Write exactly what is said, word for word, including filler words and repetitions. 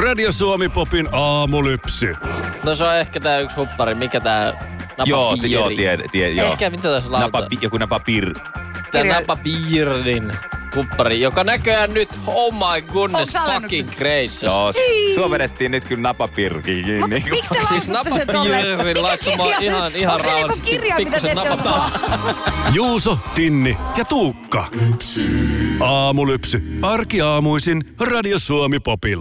Radio Suomi Popin aamulypsy. No se on ehkä tää yksi huppari. Mikä tää napapiiri? Joo, t- joo, tie, tie, joo. Ehkä, mitä tässä lautaa? Napa, joku napapir. Tää napapiirin huppari, joka näköjään nyt, oh my goodness, fucking gracious. Joo, sua vedettiin nyt kyllä napapirkiin kiinni. Mutta miksi te Siis lausutte sen tolleen? napapiirin laittamaan ihan, ihan Onko se joku rauhallisesti kirja, mitä te pikkusen ette osaa? Juuso, Tinni ja Tuukka. Aamulypsy. Arkiaamuisin Radio Suomi Popilla.